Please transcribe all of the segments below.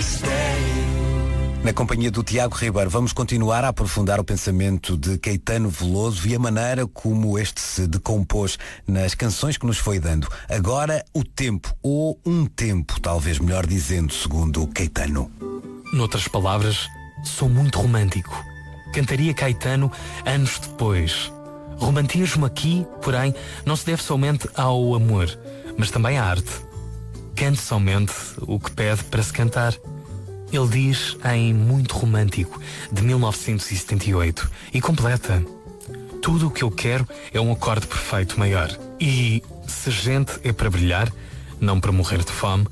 Na companhia do Tiago Ribeiro, vamos continuar a aprofundar o pensamento de Caetano Veloso e a maneira como este se decompôs nas canções que nos foi dando. Agora, o tempo, ou um tempo, talvez melhor dizendo, segundo Caetano. Noutras palavras, sou muito romântico. Cantaria Caetano anos depois. Romantismo aqui, porém, não se deve somente ao amor, mas também à arte. Cante somente o que pede para se cantar. Ele diz em Muito Romântico, de 1978, e completa: tudo o que eu quero é um acorde perfeito maior. E se gente é para brilhar, não para morrer de fome,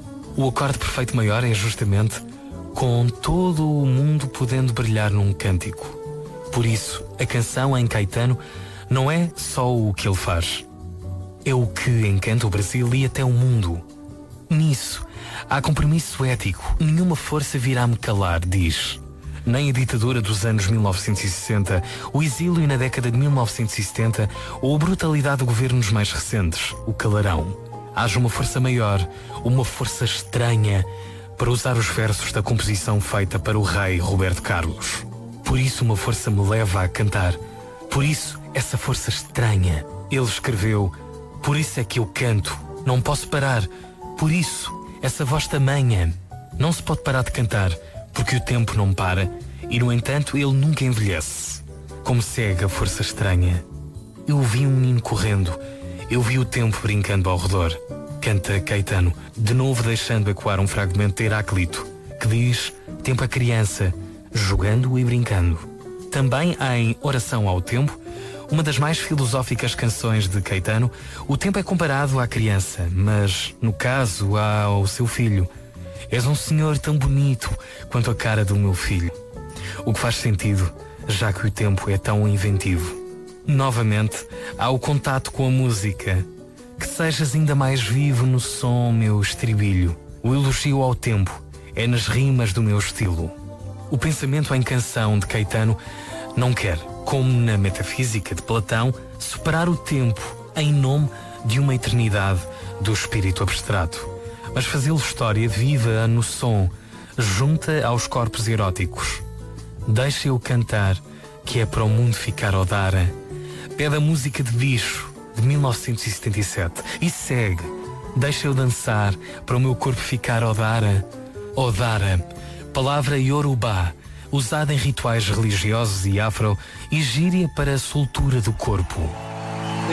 o acorde perfeito maior é justamente com todo o mundo podendo brilhar num cântico. Por isso, a canção em Caetano não é só o que ele faz, é o que encanta o Brasil e até o mundo. Nisso, há compromisso ético. Nenhuma força virá me calar, diz. Nem a ditadura dos anos 1960, o exílio na década de 1970 ou a brutalidade de governos mais recentes o calarão. Haja uma força maior, uma força estranha, para usar os versos da composição feita para o rei Roberto Carlos. Por isso uma força me leva a cantar. Por isso, essa força estranha. Ele escreveu: por isso é que eu canto, não posso parar. Por isso, essa voz tamanha. Não se pode parar de cantar, porque o tempo não para, e no entanto ele nunca envelhece. Como segue a força estranha. Eu vi um menino correndo, eu vi o tempo brincando ao redor. Canta Caetano, de novo deixando ecoar um fragmento de Heráclito, que diz: tempo é criança, jogando e brincando. Também em Oração ao Tempo, uma das mais filosóficas canções de Caetano, o tempo é comparado à criança, mas, no caso, ao seu filho. És um senhor tão bonito quanto a cara do meu filho. O que faz sentido, já que o tempo é tão inventivo. Novamente, há o contato com a música. Que sejas ainda mais vivo no som, meu estribilho. O elogio ao tempo é nas rimas do meu estilo. O pensamento em canção de Caetano não quer, como na metafísica de Platão, superar o tempo em nome de uma eternidade do espírito abstrato, mas fazê-lo história viva no som, junta aos corpos eróticos. Deixa-o cantar, que é para o mundo ficar odara. Pede a música de Bicho, de 1977, e segue. Deixa-o dançar, para o meu corpo ficar odara. Odara, palavra iorubá, usada em rituais religiosos e afro, e gíria para a soltura do corpo.